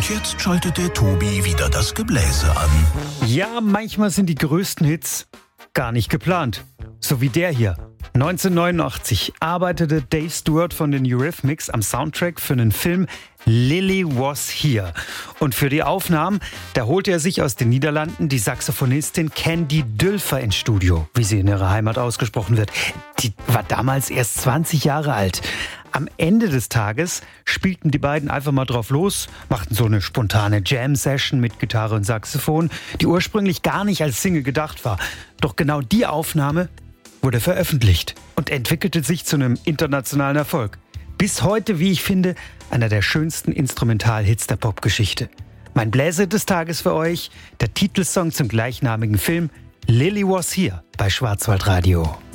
Und jetzt schaltet der Tobi wieder das Gebläse an. Ja, manchmal sind die größten Hits gar nicht geplant. So wie der hier. 1989 arbeitete Dave Stewart von den Eurythmics am Soundtrack für einen Film Lily Was Here. Und für die Aufnahmen, da holte er sich aus den Niederlanden die Saxophonistin Candy Dulfer ins Studio, wie sie in ihrer Heimat ausgesprochen wird. Die war damals erst 20 Jahre alt. Am Ende des Tages spielten die beiden einfach mal drauf los, machten so eine spontane Jam-Session mit Gitarre und Saxophon, die ursprünglich gar nicht als Single gedacht war. Doch genau die Aufnahme wurde veröffentlicht und entwickelte sich zu einem internationalen Erfolg. Bis heute, wie ich finde, einer der schönsten Instrumentalhits der Popgeschichte. Mein Bläser des Tages für euch, der Titelsong zum gleichnamigen Film Lily Was Here bei Schwarzwaldradio.